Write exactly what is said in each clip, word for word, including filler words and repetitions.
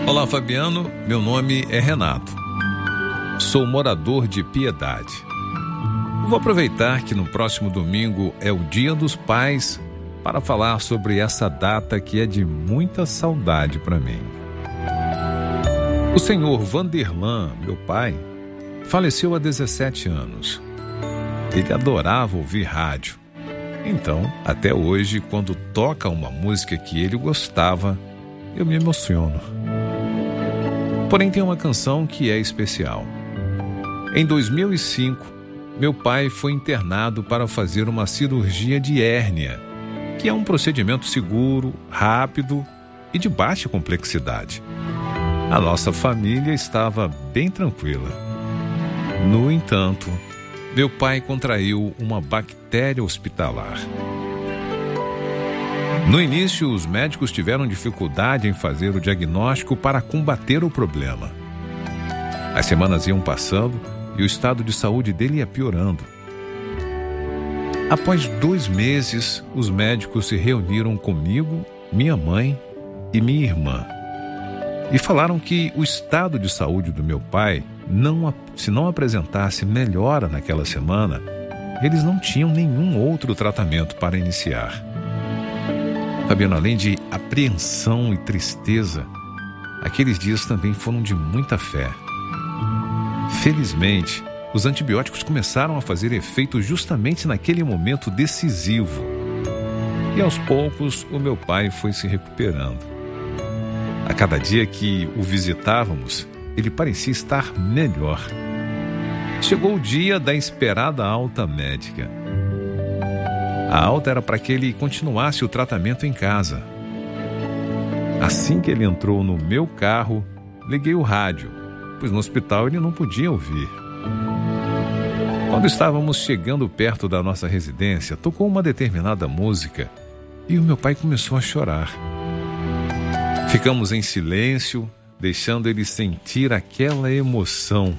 Olá, Fabiano, meu nome é Renato. Sou morador de Piedade. Vou aproveitar que no próximo domingo é o Dia dos Pais para falar sobre essa data que é de muita saudade para mim. O senhor Vanderlan, meu pai, faleceu há dezessete anos. Ele adorava ouvir rádio. Então, até hoje, quando toca uma música que ele gostava, eu me emociono. Porém, tem uma canção que é especial. Em dois mil e cinco, meu pai foi internado para fazer uma cirurgia de hérnia, que é um procedimento seguro, rápido e de baixa complexidade. A nossa família estava bem tranquila. No entanto, meu pai contraiu uma bactéria hospitalar. No início, os médicos tiveram dificuldade em fazer o diagnóstico para combater o problema. As semanas iam passando e o estado de saúde dele ia piorando. Após dois meses, os médicos se reuniram comigo, minha mãe e minha irmã e falaram que o estado de saúde do meu pai, não, se não apresentasse melhora naquela semana, eles não tinham nenhum outro tratamento para iniciar. Fabiano, além de apreensão e tristeza, aqueles dias também foram de muita fé. Felizmente, os antibióticos começaram a fazer efeito justamente naquele momento decisivo. E aos poucos, o meu pai foi se recuperando. A cada dia que o visitávamos, ele parecia estar melhor. Chegou o dia da esperada alta médica. A alta era para que ele continuasse o tratamento em casa. Assim que ele entrou no meu carro, liguei o rádio, pois no hospital ele não podia ouvir. Quando estávamos chegando perto da nossa residência, tocou uma determinada música e o meu pai começou a chorar. Ficamos em silêncio, deixando ele sentir aquela emoção.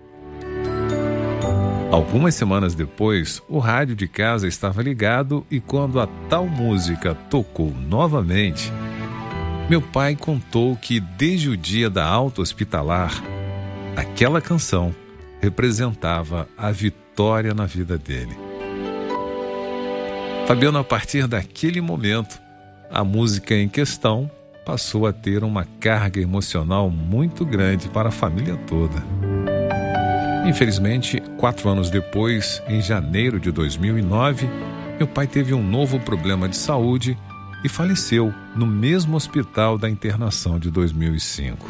Algumas semanas depois, o rádio de casa estava ligado e quando a tal música tocou novamente, meu pai contou que desde o dia da alta hospitalar, aquela canção representava a vitória na vida dele. Fabiano, a partir daquele momento, a música em questão passou a ter uma carga emocional muito grande para a família toda. Infelizmente, quatro anos depois, em janeiro de dois mil e nove, meu pai teve um novo problema de saúde e faleceu no mesmo hospital da internação de dois mil e cinco.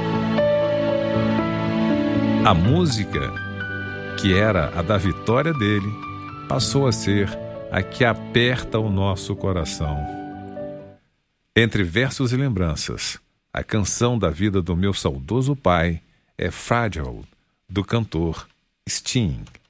A música, que era a da vitória dele, passou a ser a que aperta o nosso coração. Entre versos e lembranças, a canção da vida do meu saudoso pai é Fragile, do cantor Sting.